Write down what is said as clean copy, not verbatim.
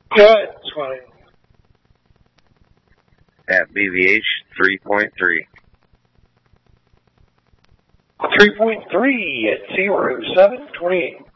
Yeah, it's fine. At BVH 3.3. 3.3 at 0728.